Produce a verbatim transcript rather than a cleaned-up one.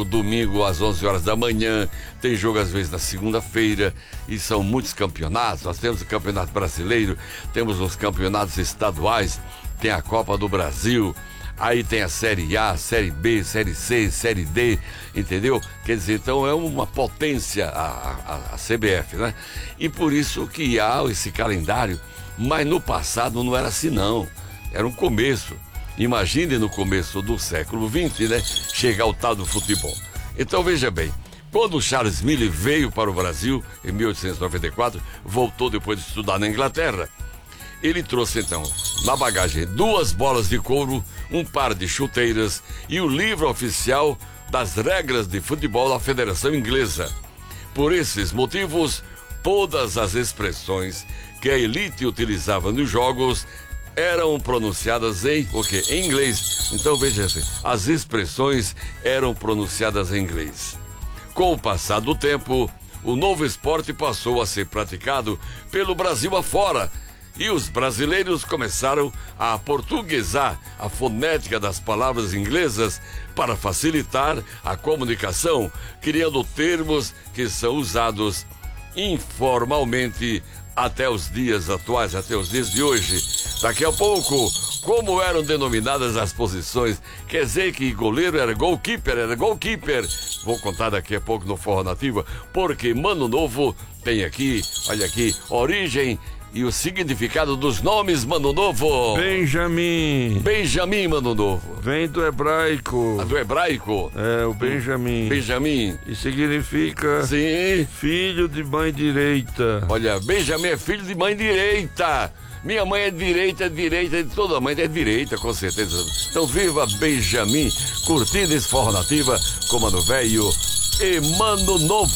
jogo domingo às onze horas da manhã, tem jogo às vezes na segunda-feira, e são muitos campeonatos. Nós temos o Campeonato Brasileiro, temos os campeonatos estaduais, tem a Copa do Brasil, aí tem a Série A, Série B, Série C, Série D, entendeu? Quer dizer, então é uma potência a, a, a C B F, né? E por isso que há esse calendário, mas no passado não era assim não, era um começo. Imagine no começo do século vinte, né? Chegar ao tal do futebol. Então veja bem, quando o Charles Miller veio para o Brasil, em mil oitocentos e noventa e quatro, voltou depois de estudar na Inglaterra, ele trouxe então, na bagagem, duas bolas de couro, um par de chuteiras e o livro oficial das regras de futebol da Federação Inglesa. Por esses motivos, todas as expressões que a elite utilizava nos jogos eram pronunciadas em o quê? Em inglês. Então veja assim, as expressões eram pronunciadas em inglês. Com o passar do tempo, o novo esporte passou a ser praticado pelo Brasil afora, e os brasileiros começaram a portuguesar a fonética das palavras inglesas para facilitar a comunicação, criando termos que são usados informalmente até os dias atuais, até os dias de hoje. Daqui a pouco, como eram denominadas as posições? Quer dizer que goleiro era goalkeeper, era goalkeeper. Vou contar daqui a pouco no Forró Nativa, porque Mano Novo tem aqui, olha aqui, origem e o significado dos nomes, Mano Novo. Benjamin. Benjamin, Mano Novo. Vem do hebraico. Ah, do hebraico? É, o Benjamin. Benjamin. E significa... Sim. Filho de mãe direita. Olha, Benjamin é filho de mãe direita. Minha mãe é direita, direita, toda mãe é direita, com certeza. Então viva Benjamin, curtindo esse Forró Nativa com Mano Velho e Mano Novo.